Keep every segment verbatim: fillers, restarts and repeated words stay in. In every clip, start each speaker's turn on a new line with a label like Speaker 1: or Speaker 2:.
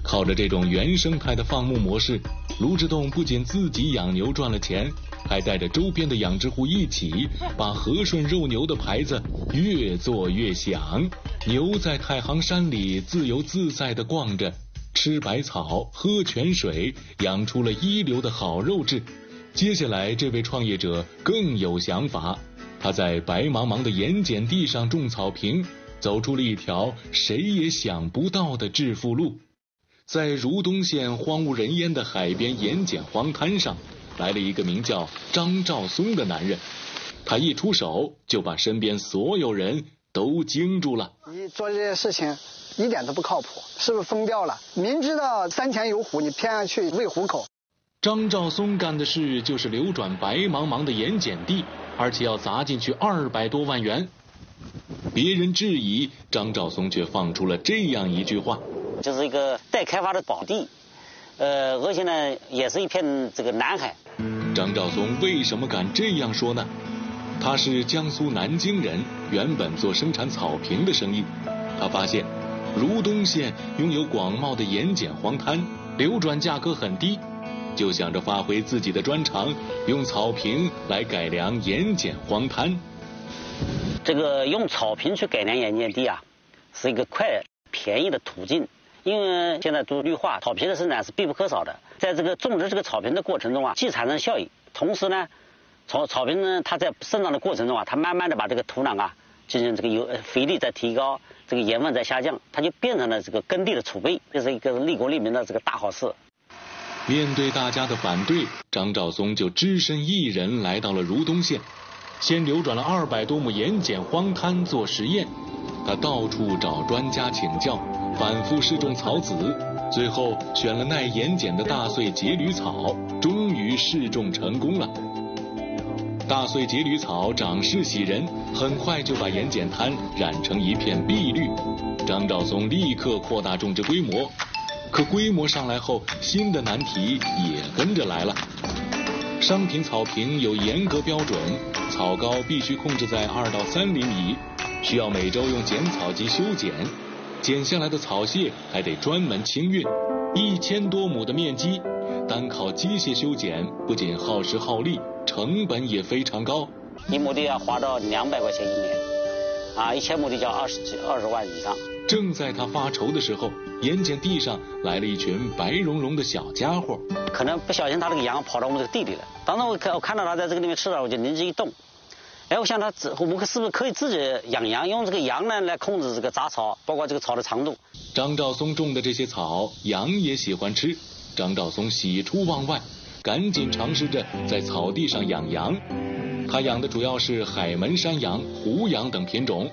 Speaker 1: 靠着这种原生态的放牧模式，卢志栋不仅自己养牛赚了钱，还带着周边的养殖户一起把和顺肉牛的牌子越做越响。牛在太行山里自由自在地逛着，吃百草，喝泉水，养出了一流的好肉质。接下来这位创业者更有想法，他在白茫茫的盐碱地上种草坪，走出了一条谁也想不到的致富路。在如东县荒无人烟的海边盐碱荒滩上，来了一个名叫张兆松的男人。他一出手就把身边所有人都惊住了。
Speaker 2: 你做这些事情一点都不靠谱，是不是疯掉了？明知道山前有虎，你偏要去喂虎口。
Speaker 1: 张兆松干的事就是流转白茫茫的盐碱地，而且要砸进去二百多万元。别人质疑，张兆松却放出了这样一句话：
Speaker 3: 就是一个待开发的宝地，呃，而且呢也是一片这个蓝海。
Speaker 1: 张兆松为什么敢这样说呢？他是江苏南京人，原本做生产草坪的生意。他发现如东县拥有广袤的盐碱荒滩，流转价格很低，就想着发挥自己的专长，用草坪来改良盐碱荒滩。
Speaker 3: 这个用草坪去改良盐碱地啊，是一个快便宜的途径。因为现在都绿化，草坪的生产是必不可少的。在这个种植这个草坪的过程中啊，既产生效益，同时呢，草草坪呢，它在生长的过程中啊，它慢慢的把这个土壤啊进行这个有肥力在提高，这个盐分在下降，它就变成了这个耕地的储备，这是一个利国利民的这个大好事。
Speaker 1: 面对大家的反对，张兆松就只身一人来到了如东县，先流转了二百多亩盐碱荒滩做实验。他到处找专家请教，反复试种草籽，最后选了耐盐碱的大穗节缕草，终于试种成功了。大穗节缕草长势喜人，很快就把盐碱滩染成一片碧绿。张兆松立刻扩大种植规模，可规模上来后，新的难题也跟着来了。商品草坪有严格标准，草高必须控制在二到三厘米，需要每周用剪草机修剪，剪下来的草屑还得专门清运。一千多亩的面积，单靠机械修剪不仅耗时耗力，成本也非常高。
Speaker 3: 一亩地要花到两百块钱一年，啊，一千亩地就要二十几二十万以上。
Speaker 1: 正在他发愁的时候，盐碱地上来了一群白茸茸的小家伙，
Speaker 3: 可能不小心他这个羊跑到我们这个地里了。当时我看我看到他在这个里面吃了，我就灵机一动。哎，我想他我们是不是可以自己养羊，用这个羊呢来控制这个杂草，包括这个草的长度。
Speaker 1: 张兆松种的这些草，羊也喜欢吃。张兆松喜出望外，赶紧尝试着在草地上养羊。他养的主要是海门山羊、湖羊等品种。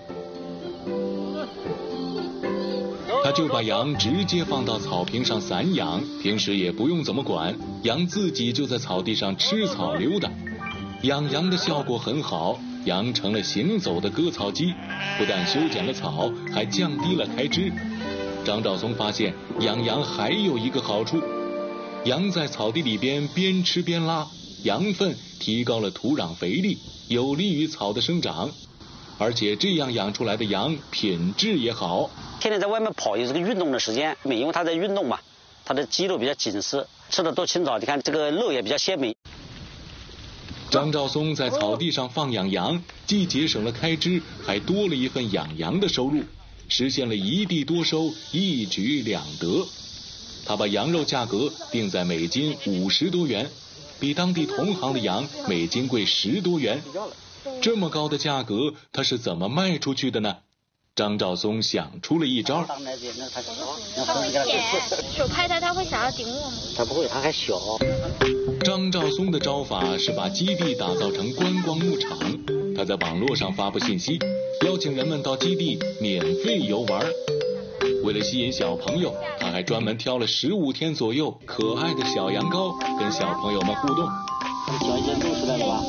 Speaker 1: 他就把羊直接放到草坪上散养，平时也不用怎么管，羊自己就在草地上吃草溜达。养羊的效果很好，羊成了行走的割草机，不但修剪了草，还降低了开支。张兆松发现养羊还有一个好处，羊在草地里边边吃边拉，羊粪提高了土壤肥力，有利于草的生长，而且这样养出来的羊品质也好。
Speaker 3: 天天在外面跑有这个运动的时间，因为它在运动嘛，它的肌肉比较紧实，吃的多青草，你看这个肉也比较鲜美。
Speaker 1: 张兆松在草地上放养羊，既节省了开支，还多了一份养羊的收入，实现了一地多收，一举两得。他把羊肉价格定在每斤五十多元，比当地同行的羊每斤贵十多元。这么高的价格，他是怎么卖出去的呢？张兆松想出了一招。
Speaker 4: 他会舔，手拍他，他会想要顶我吗？
Speaker 3: 他不会，他还小。
Speaker 1: 张兆松的招法是把基地打造成观光牧场，他在网络上发布信息，邀请人们到基地免费游玩。为了吸引小朋友，他还专门挑了十五天左右可爱的小羊羔跟小朋友们互动。
Speaker 3: 小羊露出来了吧？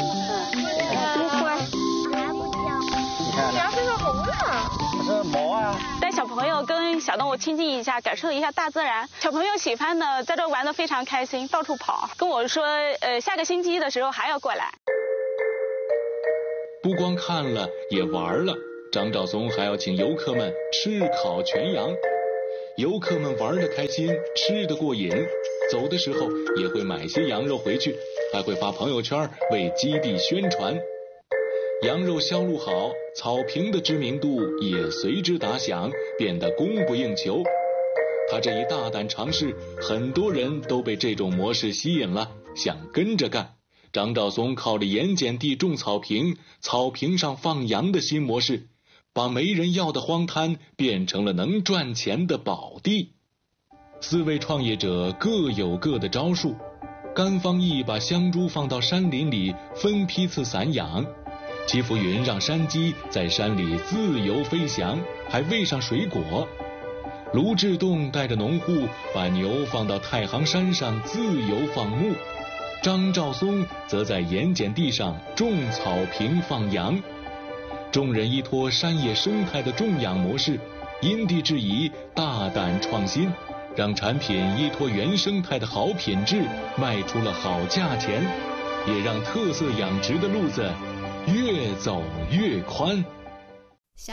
Speaker 4: 羊身上红的，
Speaker 3: 这是毛啊！
Speaker 5: 带小朋友跟小动物亲近一下，感受一下大自然。小朋友喜欢的，在这玩得非常开心，到处跑，跟我说，呃，下个星期的时候还要过来。
Speaker 1: 不光看了，也玩了。张兆松还要请游客们吃烤全羊。 游客们玩得开心，吃得过瘾，走的时候也会买些羊肉回去，还会发朋友圈为基地宣传。羊肉销路好，草坪的知名度也随之打响，变得供不应求。他这一大胆尝试，很多人都被这种模式吸引了，想跟着干。张兆松靠着盐碱地种草坪，草坪上放羊的新模式，把没人要的荒滩变成了能赚钱的宝地。四位创业者各有各的招数，甘方义把香猪放到山林里分批次散养，戚浮云让山鸡在山里自由飞翔，还喂上水果。卢志栋带着农户把牛放到太行山上自由放牧，张兆松则在盐碱地上种草坪放羊。众人依托山野生态的种养模式，因地制宜，大胆创新，让产品依托原生态的好品质卖出了好价钱，也让特色养殖的路子越走越宽。